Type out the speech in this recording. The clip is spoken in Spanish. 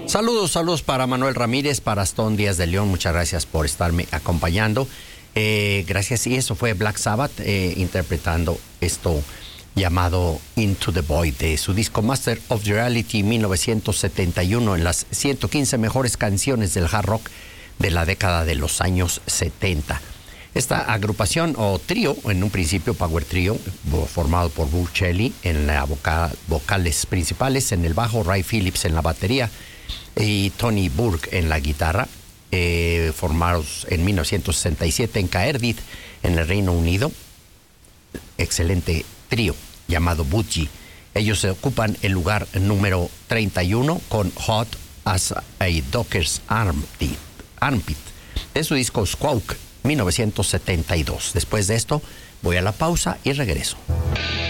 Saludos para Manuel Ramírez, para Aston Díaz de León. Muchas gracias por estarme acompañando. Gracias, y eso fue Black Sabbath interpretando esto llamado Into the Void de su disco Master of the Reality 1971, en las 115 mejores canciones del hard rock de la década de los años 70. Esta agrupación o trío, en un principio power trío, formado por Buck Shelley en las vocales principales, en el bajo Ray Phillips en la batería y Tony Burke en la guitarra, formados en 1967 en Cardiff, en el Reino Unido. Excelente trío llamado Budgie. Ellos ocupan el lugar número 31 con Hot as a Docker's Armpit de su disco Squawk 1972. Después de esto voy a la pausa y regreso.